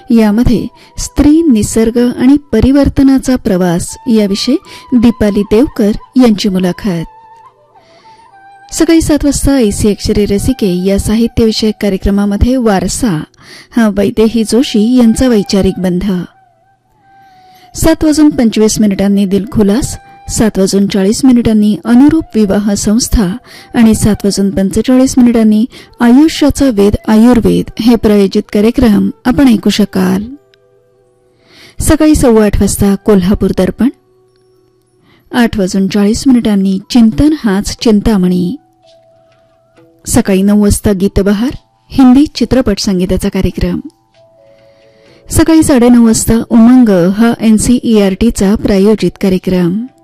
यामध्ये स्त्री, निसर्ग आणि परिवर्तनाचा प्रवास याविषयी दीपाली देवकर यांची मुलाखत. सकाळी 7 वाजता ऐसी अक्षरे रसिके या साहित्यविषयक कार्यक्रमामध्ये वारसा हा वैदेही जोशी यांचा वैचारिक बंध. 7:25 दिलखुलास, 7:40 अनुरूप विवाह संस्था आणि 7:45 आयुष्याचा वेद आयुर्वेद हे प्रायोजित कार्यक्रम आपण ऐकू शकाल. सकाळी 8:15 वाजता कोल्हापूर दर्पण, 8:40 चिंतन हाच चिंतामणी. सकाळी 9 वाजता गीतबहार हिंदी चित्रपट संगीताचा कार्यक्रम. सकाळी 9:30 वाजता उमंग हा NCERTचा प्रायोजित कार्यक्रम.